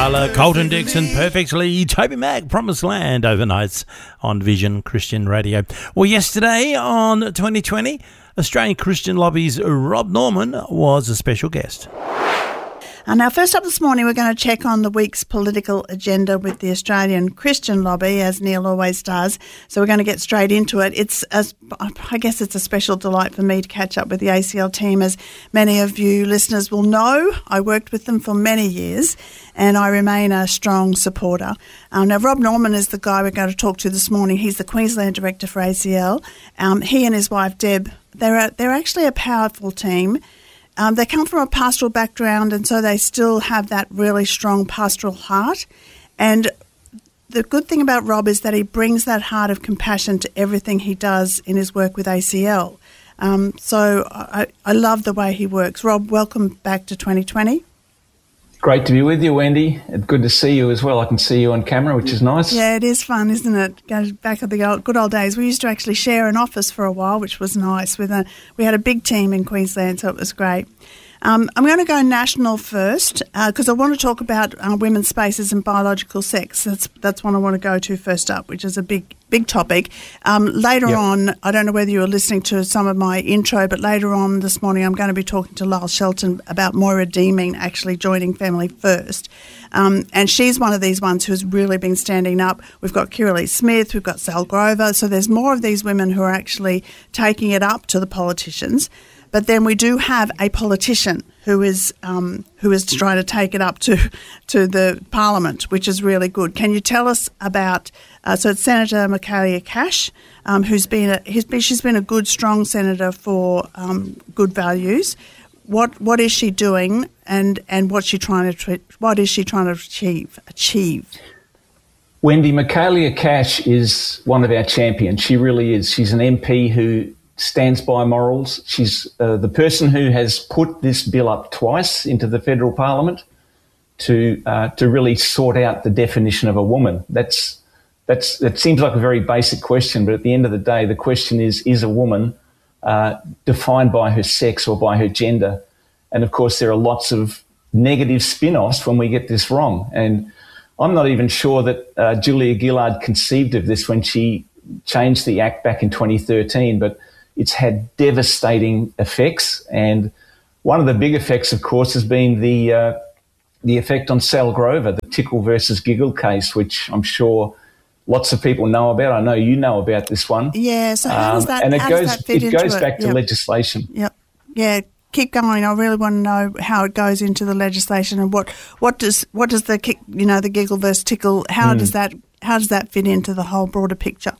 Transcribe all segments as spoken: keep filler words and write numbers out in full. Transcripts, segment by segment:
Carla, Colton Dixon, Perfectly, Toby Mac, Promised Land, overnights on Vision Christian Radio. Well, yesterday on twenty twenty, Australian Christian Lobby's Rob Norman was a special guest. Uh, now, first up this morning, we're going to check on the week's political agenda with the Australian Christian Lobby, as Neil always does. So we're going to get straight into it. It's, a, I guess it's a special delight for me to catch up with the A C L team. As many of you listeners will know, I worked with them for many years and I remain a strong supporter. Um, now, Rob Norman is the guy we're going to talk to this morning. He's the Queensland Director for A C L. Um, he and his wife, Deb, they're, a, they're actually a powerful team. Um, they come from a pastoral background, and so they still have that really strong pastoral heart. And the good thing about Rob is that he brings that heart of compassion to everything he does in his work with A C L. Um, so I, I love the way he works. Rob, welcome back to twenty twenty. Great to be with you, Wendy. It's good to see you as well. I can see you on camera, which is nice. Yeah, it is fun, isn't it? Goes back to the old, good old days. We used to actually share an office for a while, which was nice. With a, we had a big team in Queensland, so it was great. Um, I'm going to go national first because uh, I want to talk about uh, women's spaces and biological sex. That's that's one I want to go to first up, which is a big big topic. Um, later yep. on, I don't know whether you were listening to some of my intro, but later on this morning I'm going to be talking to Lyle Shelton about Moira Deeming actually joining Family First. Um, and she's one of these ones who's really been standing up. We've got Kirralie Smith, we've got Sal Grover. So there's more of these women who are actually taking it up to the politicians. But then we do have a politician who is um, who is trying to take it up to to the Parliament, which is really good. Can you tell us about? Uh, so it's Senator Michaelia Cash, um, who's been a he's been, she's been a good, strong senator for um, good values. What what is she doing, and, and what's she trying to what is she trying to achieve achieve? Wendy, Michaelia Cash is one of our champions. She really is. She's an M P who stands by morals. She's uh, the person who has put this bill up twice into the federal parliament to uh, to really sort out the definition of a woman. That's that's that seems like a very basic question, but at the end of the day, the question is: is a woman uh, defined by her sex or by her gender? And of course, there are lots of negative spin-offs when we get this wrong. And I'm not even sure that uh, Julia Gillard conceived of this when she changed the Act back in twenty thirteen, but it's had devastating effects, and one of the big effects, of course, has been the uh, the effect on Sal Grover, the Tickle versus Giggle case, which I'm sure lots of people know about. I know you know about this one. Yeah. So how does that? Um, and it how goes does that fit it into goes it? back to yep. legislation. Yep. Yeah. Keep going. I really want to know how it goes into the legislation, and what what does what does the you know the Giggle versus Tickle how mm. does that how does that fit into the whole broader picture?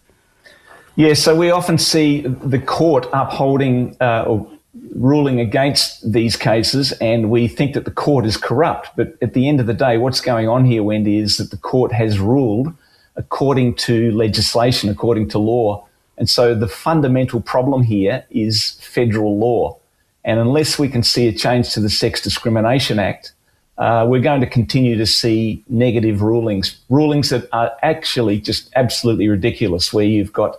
Yeah, so we often see the court upholding uh, or ruling against these cases, and we think that the court is corrupt. But at the end of the day, what's going on here, Wendy, is that the court has ruled according to legislation, according to law. And so the fundamental problem here is federal law. And unless we can see a change to the Sex Discrimination Act, uh, we're going to continue to see negative rulings, rulings that are actually just absolutely ridiculous, where you've got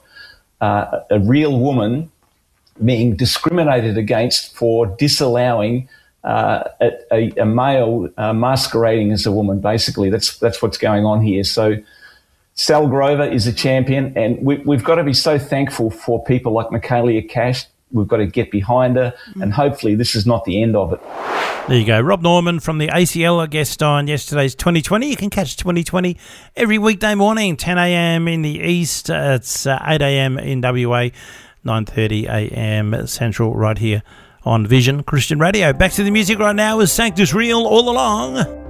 Uh, a real woman being discriminated against for disallowing uh, a, a male uh, masquerading as a woman. Basically, that's that's what's going on here. So Sal Grover is a champion, and we, we've got to be so thankful for people like Michaelia Cash. We've got to get behind her, mm. and hopefully this is not the end of it. There you go. Rob Norman from the A C L, a guest on yesterday's twenty twenty. You can catch twenty twenty every weekday morning, ten a.m. in the east. Uh, it's uh, eight a.m. in W A, nine thirty a.m. Central, right here on Vision Christian Radio. Back to the music right now with Sanctus Real, All Along.